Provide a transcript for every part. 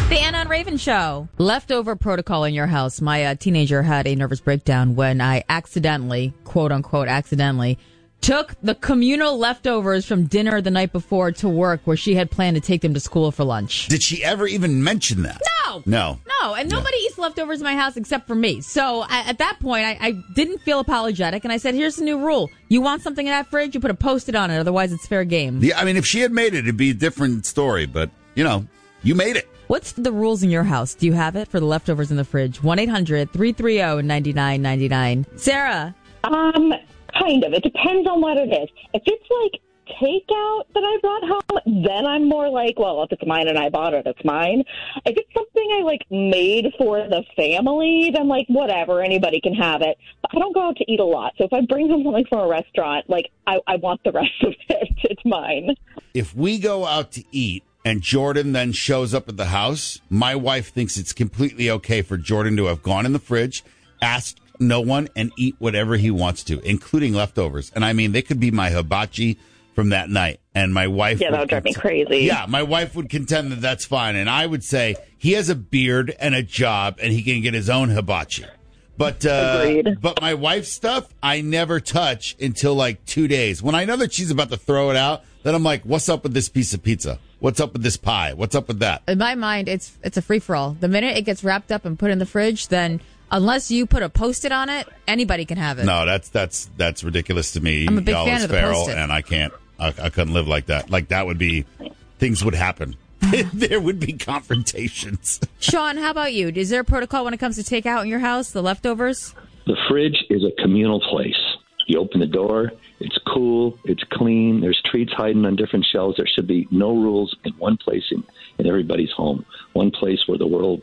The Anna and Raven Show. Leftover protocol in your house. My teenager had a nervous breakdown when I accidentally, quote unquote, took the communal leftovers from dinner the night before to work where she had planned to take them to school for lunch. Did she ever even mention that? No. And nobody eats leftovers in my house except for me. So at that point, I didn't feel apologetic. And I said, here's the new rule. You want something in that fridge, you put a Post-it on it. Otherwise, it's fair game. Yeah, I mean, if she had made it, it'd be a different story. But, you made it. What's the rules in your house? Do you have it for the leftovers in the fridge? 1-800-330-9999. Sarah? Kind of. It depends on what it is. If it's like takeout that I brought home, then I'm more like, well, if it's mine and I bought it, it's mine. If it's something I made for the family, then whatever, anybody can have it. But I don't go out to eat a lot. So if I bring home something from a restaurant, I want the rest of it. It's mine. If we go out to eat and Jordan then shows up at the house, my wife thinks it's completely okay for Jordan to have gone in the fridge, asked no one, and eat whatever he wants to, including leftovers. And I mean, they could be my hibachi from that night. And my wife... Yeah, that would drive me crazy. Yeah, my wife would contend that that's fine. And I would say he has a beard and a job and he can get his own hibachi. But my wife's stuff, I never touch until 2 days. When I know that she's about to throw it out, then I'm like, what's up with this piece of pizza? What's up with this pie? What's up with that? In my mind, it's a free-for-all. The minute it gets wrapped up and put in the fridge, then unless you put a Post-it on it, anybody can have it. No, that's ridiculous to me. I'm a big fan of the Post-it. And I can't. I couldn't live like that. That would be, things would happen. There would be confrontations. Sean, how about you? Is there a protocol when it comes to takeout in your house, the leftovers? The fridge is a communal place. You open the door, it's cool, it's clean, there's treats hiding on different shelves. There should be no rules in one place in everybody's home. One place where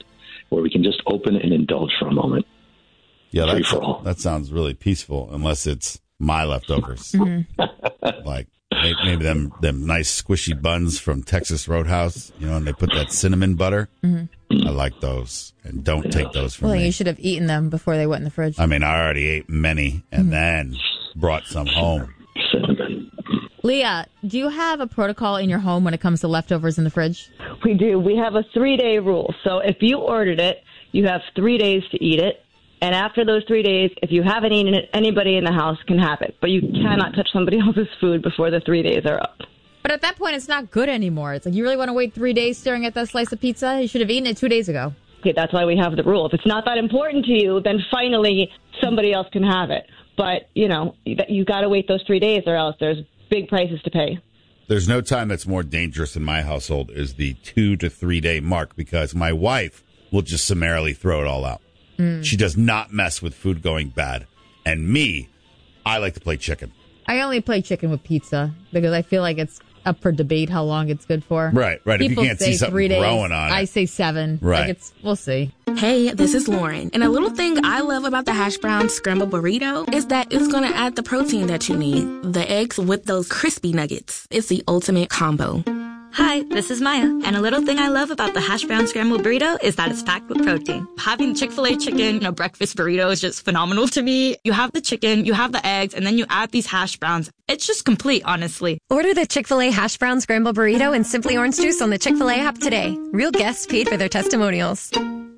we can just open and indulge for a moment. Yeah, that sounds really peaceful, unless it's my leftovers. Mm-hmm. Maybe them nice squishy buns from Texas Roadhouse, and they put that cinnamon butter. Mm-hmm. I like those, and don't take those from me. Well, you should have eaten them before they went in the fridge. I mean, I already ate many and then brought some home. Cinnamon. Leah, do you have a protocol in your home when it comes to leftovers in the fridge? We do. We have a 3-day rule. So if you ordered it, you have 3 days to eat it. And after those 3 days, if you haven't eaten it, anybody in the house can have it. But you cannot touch somebody else's food before the 3 days are up. But at that point, it's not good anymore. It's you really want to wait 3 days staring at that slice of pizza? You should have eaten it 2 days ago. Okay, that's why we have the rule. If it's not that important to you, then finally somebody else can have it. But, you got to wait those 3 days or else there's big prices to pay. There's no time that's more dangerous in my household is the 2 to 3 day mark, because my wife will just summarily throw it all out. She does not mess with food going bad. And me, I like to play chicken. I only play chicken with pizza because I feel like it's up for debate how long it's good for. Right. People if you can't say see something 3 days, growing on it. I say 7. Right. We'll see. Hey, this is Lauren. And a little thing I love about the hash brown scrambled burrito is that it's going to add the protein that you need. The eggs with those crispy nuggets. It's the ultimate combo. Hi, this is Maya, and a little thing I love about the hash brown scrambled burrito is that it's packed with protein. Having Chick-fil-A chicken in a breakfast burrito is just phenomenal to me. You have the chicken, you have the eggs, and then you add these hash browns. It's just complete, honestly. Order the Chick-fil-A hash brown scrambled burrito and Simply Orange Juice on the Chick-fil-A app today. Real guests paid for their testimonials.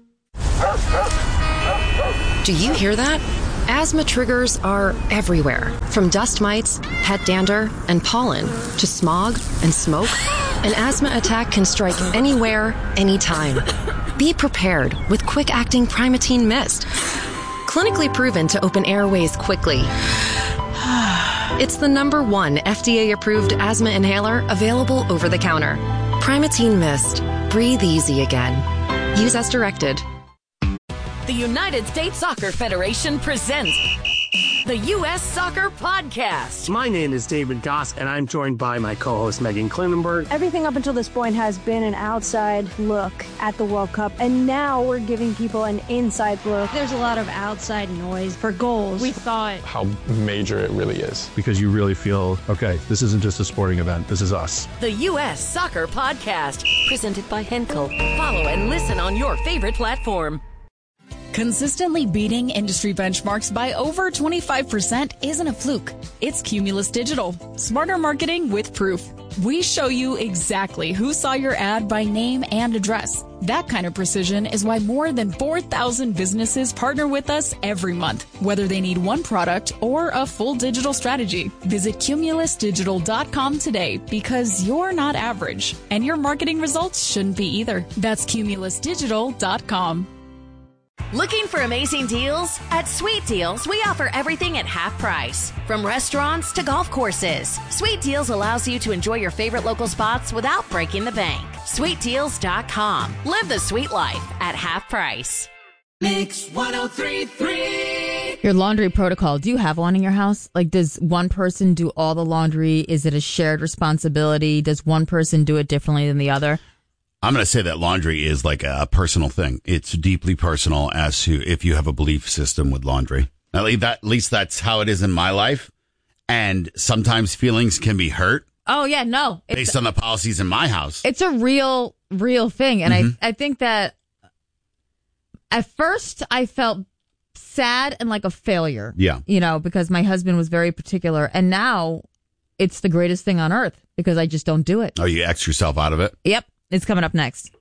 Do you hear that? Asthma triggers are everywhere, from dust mites, pet dander, and pollen, to smog and smoke. An asthma attack can strike anywhere, anytime. Be prepared with quick-acting Primatene Mist. Clinically proven to open airways quickly. It's the #1 FDA-approved asthma inhaler available over the counter. Primatene Mist. Breathe easy again. Use as directed. The United States Soccer Federation presents the U.S. Soccer Podcast. My name is David Goss, and I'm joined by my co-host Megan Klinenberg. Everything up until this point has been an outside look at the World Cup, and now we're giving people an inside look. There's a lot of outside noise for goals. We thought how major it really is, because you really feel, okay, this isn't just a sporting event, this is us. The U.S. Soccer Podcast, presented by Henkel. Follow and listen on your favorite platform. Consistently beating industry benchmarks by over 25% isn't a fluke. It's Cumulus Digital. Smarter marketing with proof. We show you exactly who saw your ad by name and address. That kind of precision is why more than 4,000 businesses partner with us every month, whether they need one product or a full digital strategy. Visit CumulusDigital.com today because you're not average, and your marketing results shouldn't be either. That's CumulusDigital.com. Looking for amazing deals? At Sweet Deals, we offer everything at half price. From restaurants to golf courses, Sweet Deals allows you to enjoy your favorite local spots without breaking the bank. SweetDeals.com. Live the sweet life at half price. Mix 103.3. Your laundry protocol. Do you have one in your house? Like, does one person do all the laundry? Is it a shared responsibility? Does one person do it differently than the other? I'm going to say that laundry is like a personal thing. It's deeply personal as to if you have a belief system with laundry. At least that's how it is in my life. And sometimes feelings can be hurt. Oh, yeah, no. Based on the policies in my house. It's a real thing. And I think that at first I felt sad and like a failure. Yeah. You know, because my husband was very particular. And now it's the greatest thing on earth because I just don't do it. Oh, you X yourself out of it? Yep. It's coming up next.